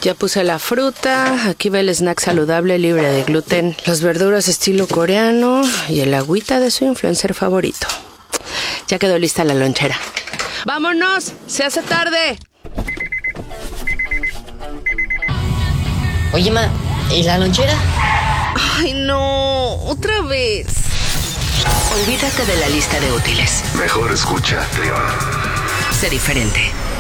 Ya puse la fruta, aquí va el snack saludable libre de gluten, las verduras estilo coreano y el agüita de su influencer favorito. Ya quedó lista la lonchera. ¡Vámonos! ¡Se hace tarde! Oye, ma, ¿y la lonchera? ¡Ay, no! ¡Otra vez! Olvídate de la lista de útiles. Mejor escucha, León. Sé diferente.